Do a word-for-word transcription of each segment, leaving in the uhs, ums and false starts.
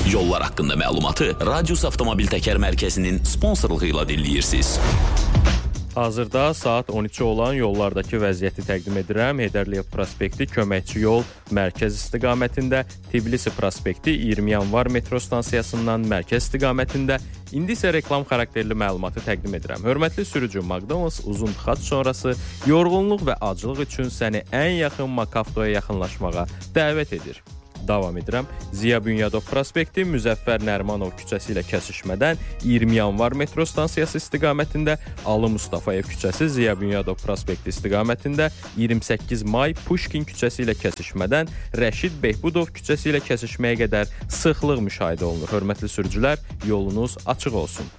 Yollar haqqında məlumatı Radius Avtomobil Təkər Mərkəzinin sponsorluğu ilə dinləyirsiniz. Hazırda saat on iki olan yollardakı vəziyyəti təqdim edirəm. Heydər Əliyev prospekti köməkçi yol mərkəz istiqamətində, Tbilisi prospekti iyirmi yanvar metro stansiyasından mərkəz istiqamətində. İndi isə reklam xarakterli məlumatı təqdim edirəm. Hörmətli sürücü, McDonald's uzun tıxac sonrası yorğunluq və aclıq üçün səni ən yaxın Makaftoya yaxınlaşmağa dəvət edir. Davam edirəm. Ziya Bünyadov prospekti Müzəffər Nərimanov küçəsi ilə kəsişmədən iyirmi yanvar metro stansiyası istiqamətində, Alı Mustafayev küçəsi Ziya Bünyadov prospekti istiqamətində, iyirmi səkkiz may Puşkin küçəsi ilə kəsişmədən Rəşid Behbudov küçəsi ilə kəsişməyə qədər sıxlıq müşahidə olunur. Hörmətli sürücülər, yolunuz açıq olsun.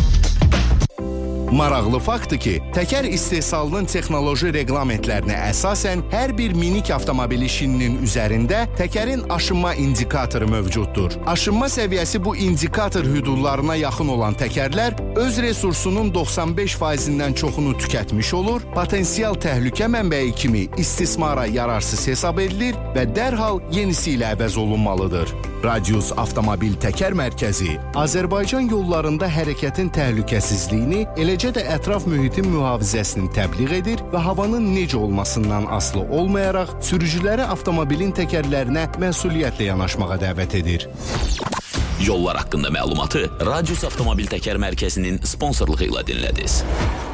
Maraqlı faktdır ki, təkər istehsalının texnoloji reqlamentlərinə əsasən hər bir minik avtomobil işinin üzərində təkərin aşınma indikatoru mövcuddur. Aşınma səviyyəsi bu indikator hüdudlarına yaxın olan təkərlər öz resursunun doxsan beş faizindən çoxunu tükətmiş olur, potensial təhlükə mənbəyi kimi istismara yararsız hesab edilir və dərhal yenisi ilə əvəz olunmalıdır. Radius Avtomobil Təkər Mərkəzi Azərbaycan yollarında hərəkətin təhlükəsizliyini, eləcə də ətraf mühitin mühafizəsini təbliğ edir və havanın necə olmasından asılı olmayaraq sürücüləri avtomobilin təkərlərinə məsuliyyətlə yanaşmağa dəvət edir. Yollar haqqında məlumatı Radius Avtomobil Təkər Mərkəzinin sponsorluğu ilə dinlədiniz.